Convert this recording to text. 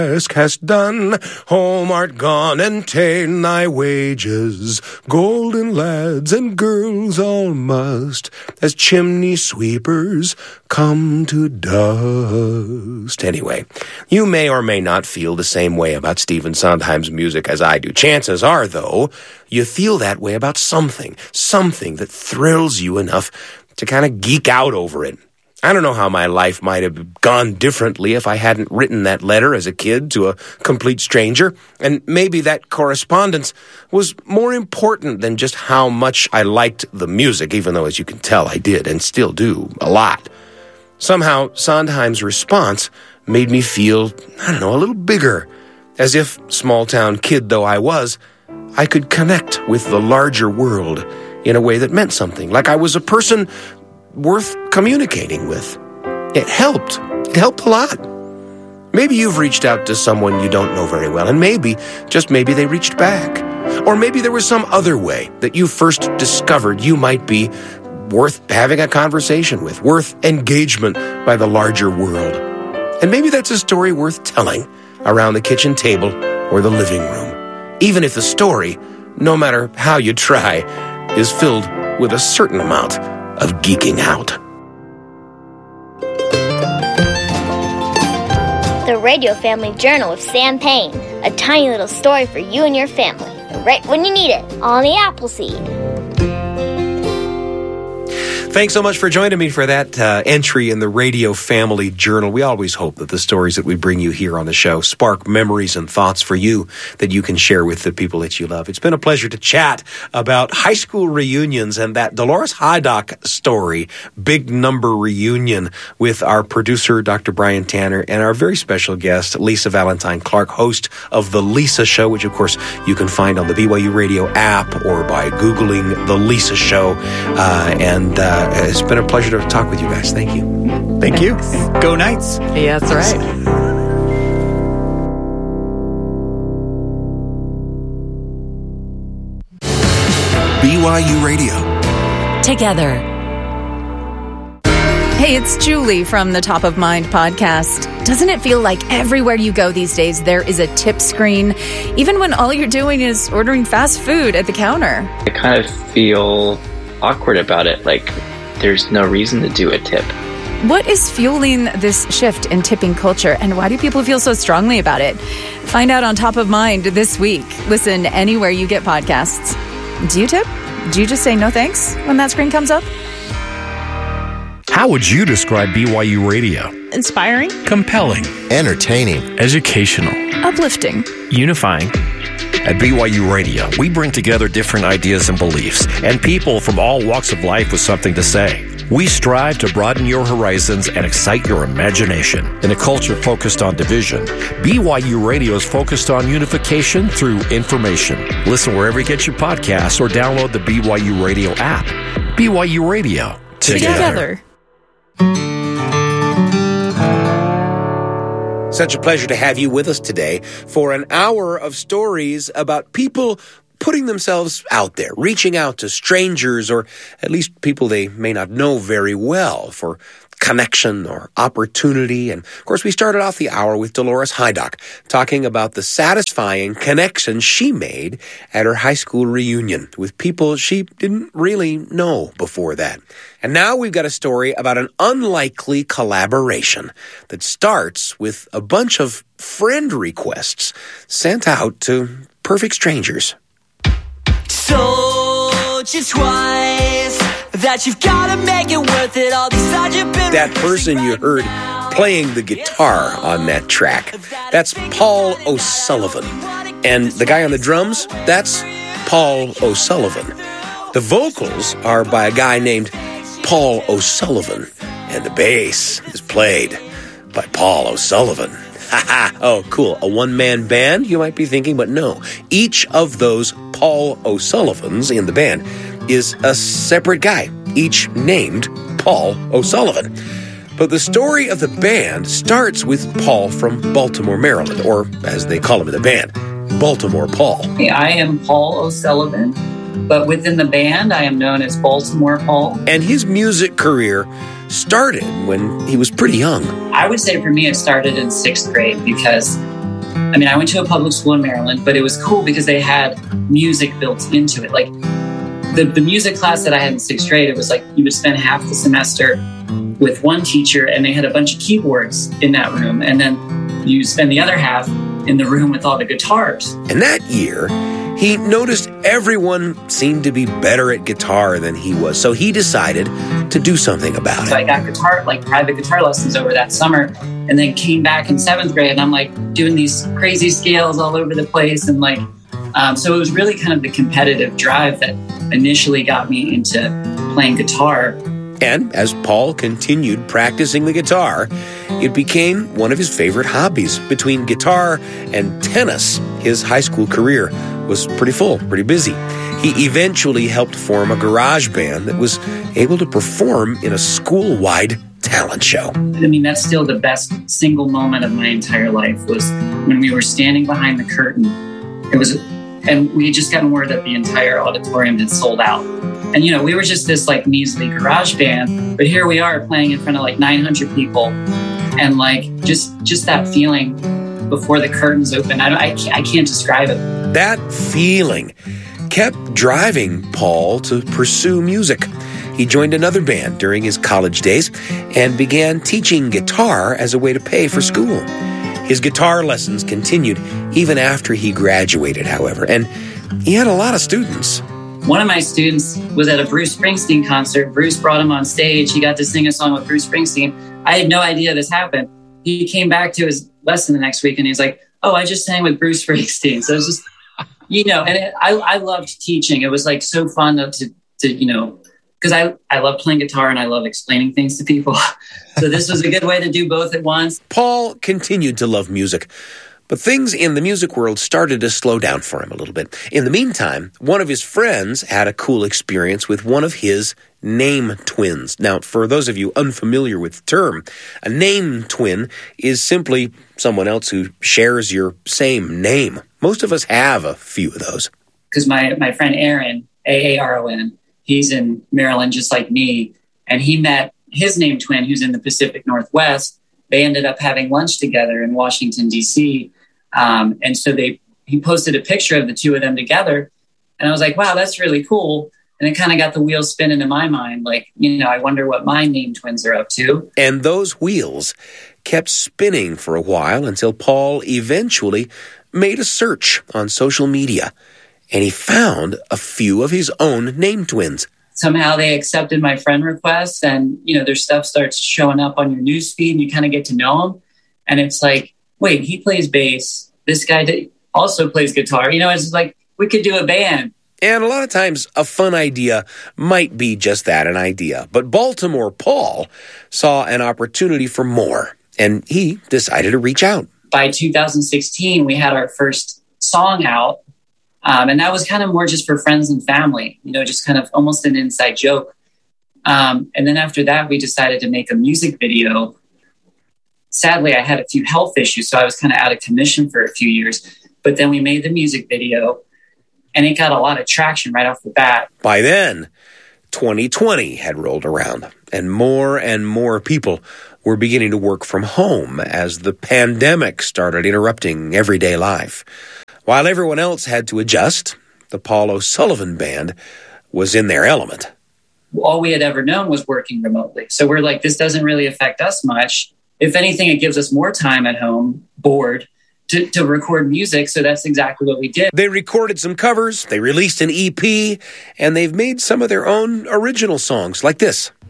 task hast done, home art gone, and ta'en thy wages. Golden lads and girls all must, as chimney sweepers, come to dust. Anyway, you may or may not feel the same way about Stephen Sondheim's music as I do. Chances are, though, you feel that way about something that thrills you enough to kind of geek out over it. I don't know how my life might have gone differently if I hadn't written that letter as a kid to a complete stranger, and maybe that correspondence was more important than just how much I liked the music, even though, as you can tell, I did and still do a lot. Somehow, Sondheim's response made me feel, a little bigger, as if, small-town kid though I was, I could connect with the larger world in a way that meant something, like I was a person worth communicating with. It helped a lot. Maybe you've reached out to someone you don't know very well, and maybe, just maybe, they reached back. Or maybe there was some other way that you first discovered you might be worth having a conversation with, worth engagement by the larger world. And maybe that's a story worth telling around the kitchen table or the living room, even if the story, no matter how you try, is filled with a certain amount of geeking out. The Radio Family Journal with Sam Payne. A tiny little story for you and your family, right when you need it, on the Appleseed. Thanks so much for joining me for that entry in the Radio Family Journal. We always hope that the stories that we bring you here on the show spark memories and thoughts for you that you can share with the people that you love. It's been a pleasure to chat about high school reunions and that Dolores Hydock story, Big Number Reunion, with our producer, Dr. Brian Tanner, and our very special guest, Lisa Valentine Clark, host of The Lisa Show, which, of course, you can find on the BYU Radio app or by Googling The Lisa Show. It's been a pleasure to talk with you guys. Thank you. Thank you. Go Knights. Yeah, that's right. BYU Radio. Together. Hey, it's Julie from the Top of Mind podcast. Doesn't it feel like everywhere you go these days, there is a tip screen, even when all you're doing is ordering fast food at the counter? I kind of feel awkward about it, like there's no reason to do a tip. What is fueling this shift in tipping culture, and why do people feel so strongly about it? Find out on Top of Mind this week. Listen anywhere you get podcasts. Do you tip? Do you just say no thanks when that screen comes up? How would you describe BYU Radio? Inspiring. Compelling. Entertaining. Educational. Uplifting. Unifying. At BYU Radio, we bring together different ideas and beliefs, and people from all walks of life with something to say. We strive to broaden your horizons and excite your imagination. In a culture focused on division, BYU Radio is focused on unification through information. Listen wherever you get your podcasts or download the BYU Radio app. BYU Radio. Together. Such a pleasure to have you with us today for an hour of stories about people putting themselves out there, reaching out to strangers or at least people they may not know very well for connection or opportunity. And, of course, we started off the hour with Dolores Hydock talking about the satisfying connection she made at her high school reunion with people she didn't really know before that. And now we've got a story about an unlikely collaboration that starts with a bunch of friend requests sent out to perfect strangers. Told you twice that you've got to make it worth it. All these times you've been that person you heard playing the guitar on that track, that's Paul O'Sullivan. And the guy on the drums, that's Paul O'Sullivan. The vocals are by a guy named Paul O'Sullivan, and the bass is played by Paul O'Sullivan. Oh, cool. A one-man band, you might be thinking, but no. Each of those Paul O'Sullivans in the band is a separate guy, each named Paul O'Sullivan. But the story of the band starts with Paul from Baltimore, Maryland, or as they call him in the band, Baltimore Paul. I am Paul O'Sullivan, but within the band, I am known as Baltimore Paul. And his music career started when he was pretty young. I would say for me, it started in 6th grade because I mean, I went to a public school in Maryland, but it was cool because they had music built into it. Like the music class that I had in 6th grade, it was like you would spend half the semester with one teacher and they had a bunch of keyboards in that room. And then you spend the other half in the room with all the guitars. And that year, he noticed everyone seemed to be better at guitar than he was. So he decided to do something about it. So I got private guitar lessons over that summer, and then came back in 7th grade and I'm like doing these crazy scales all over the place. And like, so it was really kind of the competitive drive that initially got me into playing guitar. And as Paul continued practicing the guitar, it became one of his favorite hobbies. Between guitar and tennis, his high school career was pretty full, pretty busy. He eventually helped form a garage band that was able to perform in a school-wide talent show. I mean, that's still the best single moment of my entire life was when we were standing behind the curtain. And we had just gotten word that the entire auditorium had sold out. And, you know, we were just this like measly garage band, but here we are playing in front of like 900 people. And like, just that feeling before the curtains open, I can't describe it. That feeling kept driving Paul to pursue music. He joined another band during his college days and began teaching guitar as a way to pay for school. His guitar lessons continued even after he graduated, however, and he had a lot of students. One of my students was at a Bruce Springsteen concert. Bruce brought him on stage. He got to sing a song with Bruce Springsteen. I had no idea this happened. He came back to his lesson the next week and he's like, oh, I just sang with Bruce Springsteen. So it was just, you know, and I loved teaching. It was like so fun to you know, because I love playing guitar and I love explaining things to people. So this was a good way to do both at once. Paul continued to love music, but things in the music world started to slow down for him a little bit. In the meantime, one of his friends had a cool experience with one of his name twins. Now, for those of you unfamiliar with the term, a name twin is simply someone else who shares your same name. Most of us have a few of those. Because my friend Aaron, Aaron, he's in Maryland just like me, and he met his name twin who's in the Pacific Northwest. They ended up having lunch together in Washington, D.C., and so he posted a picture of the two of them together. And I was like, wow, that's really cool. And it kind of got the wheels spinning in my mind. Like, you know, I wonder what my name twins are up to. And those wheels kept spinning for a while until Paul eventually made a search on social media. And he found a few of his own name twins. Somehow they accepted my friend request and, you know, their stuff starts showing up on your newsfeed and you kind of get to know them. And it's like, wait, he plays bass. This guy also plays guitar. You know, it's like we could do a band. And a lot of times a fun idea might be just that, an idea. But Baltimore Paul saw an opportunity for more, and he decided to reach out. By 2016, we had our first song out, and that was kind of more just for friends and family, you know, just kind of almost an inside joke. And then after that, we decided to make a music video. Sadly, I had a few health issues, so I was kind of out of commission for a few years. But then we made the music video, and it got a lot of traction right off the bat. By then, 2020 had rolled around, and more people were beginning to work from home as the pandemic started interrupting everyday life. While everyone else had to adjust, the Paul O'Sullivan Band was in their element. All we had ever known was working remotely. So we're like, this doesn't really affect us much. If anything, it gives us more time at home, bored, to record music. So that's exactly what we did. They recorded some covers, they released an EP, and they've made some of their own original songs like this.